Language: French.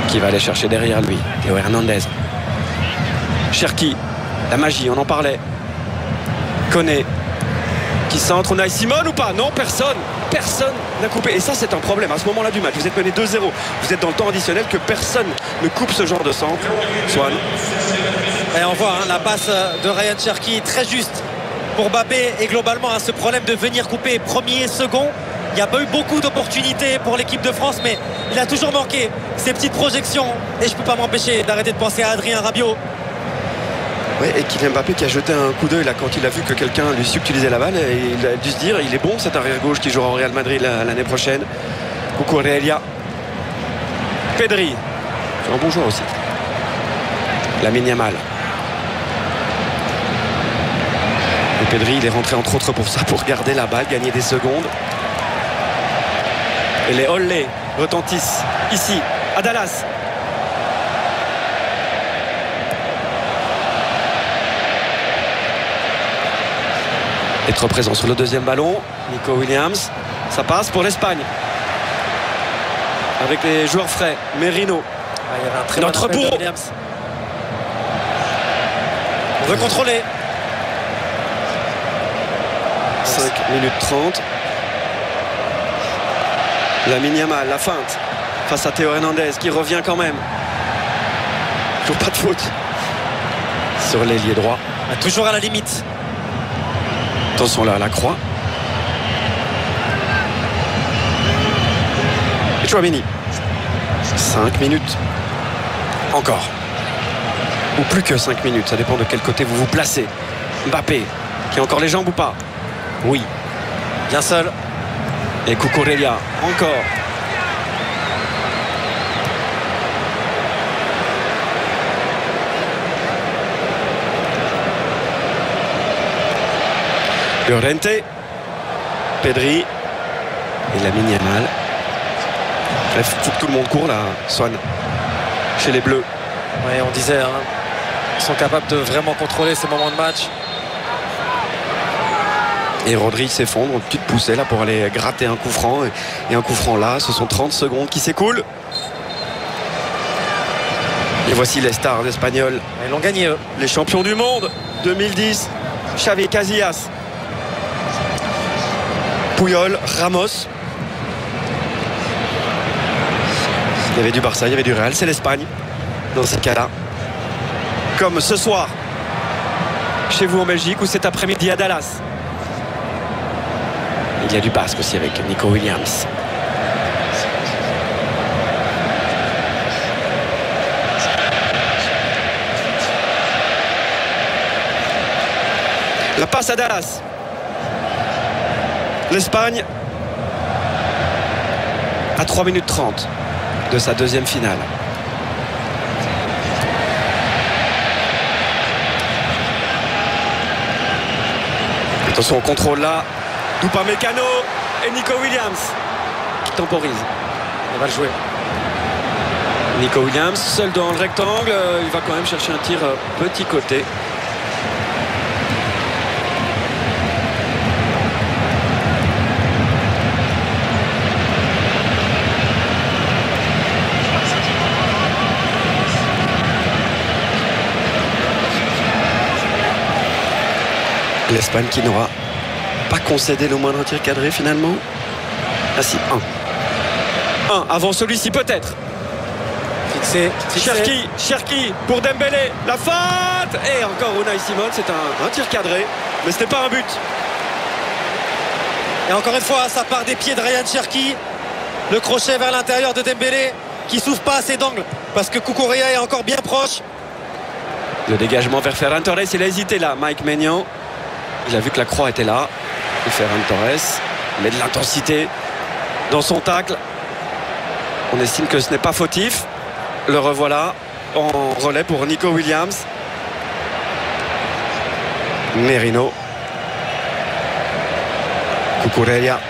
qui va aller chercher derrière lui. Théo Hernandez. Cherki, la magie, on en parlait. Koné, qui centre. Unai Simon ou pas? Non, personne n'a coupé. Et ça, c'est un problème à ce moment-là du match. Vous êtes mené 2-0, vous êtes dans le temps additionnel, que personne ne coupe ce genre de centre. Swan. Et on voit la passe de Ryan Cherki, très juste pour Mbappé. Et globalement, ce problème de venir couper premier, second, il n'y a pas eu beaucoup d'opportunités pour l'équipe de France, mais il a toujours manqué ces petites projections. Et je ne peux pas m'empêcher d'arrêter de penser à Adrien Rabiot. Oui, et Kylian Mbappé qui a jeté un coup d'œil là quand il a vu que quelqu'un lui subtilisait la balle, et il a dû se dire il est bon cet arrière gauche qui jouera au Real Madrid l'année prochaine. Cucurella, Pedri, c'est un bon joueur aussi. Lamine Yamal. Et Pedri, il est rentré entre autres pour ça, pour garder la balle, gagner des secondes. Et les Olé retentissent ici à Dallas. Être présent sur le deuxième ballon. Nico Williams, ça passe pour l'Espagne avec les joueurs frais. Merino, Il y avait un très notre bon appel de bourreau. Williams. On veut contrôler. 5 minutes 30. Lamine Yamal, la feinte face à Théo Hernandez qui revient quand même. Toujours pas de faute sur l'ailier droit. Toujours à la limite. Attention là à la croix. Et Chouameni. 5 minutes. Encore. Ou plus que 5 minutes. Ça dépend de quel côté vous vous placez. Mbappé, qui a encore les jambes ou pas? Oui. Bien seul. Et Cucurella, encore. Llorente, Pedri et Lamine Yamal. Bref, il faut que tout le monde court là, Swan, chez les Bleus. Oui, on disait, ils sont capables de vraiment contrôler ces moments de match. Et Rodri s'effondre, une petite poussée là pour aller gratter un coup franc. Et un coup franc là, ce sont 30 secondes qui s'écoulent. Et voici les stars espagnols. Ils l'ont gagné eux. Les champions du monde 2010. Xavi, Casillas, Puyol, Ramos. Il y avait du Barça, il y avait du Real, c'est l'Espagne dans ces cas-là. Comme ce soir chez vous en Belgique ou cet après-midi à Dallas. Il y a du basque aussi avec Nico Williams. La passe à Dallas. L'Espagne à 3 minutes 30 de sa deuxième finale. Attention au contrôle là. Upamecano et Nico Williams qui temporise. On va le jouer. Nico Williams seul dans le rectangle. Il va quand même chercher un tir petit côté. L'Espagne qui n'aura pas concédé le moindre tir cadré finalement. Ah si, un avant celui-ci peut-être. Fixé. Cherki pour Dembélé, la feinte. Et encore Unai Simon, c'est un tir cadré, mais ce n'est pas un but. Et encore une fois, ça part des pieds de Ryan Cherki. Le crochet vers l'intérieur de Dembélé qui s'ouvre pas assez d'angle parce que Cucurella est encore bien proche. Le dégagement vers Ferran Torres, il a hésité là, Mike Maignan. Il a vu que la croix était là. Et Ferran Torres met de l'intensité dans son tacle. On estime que ce n'est pas fautif. Le revoilà en relais pour Nico Williams. Merino. Cucurella.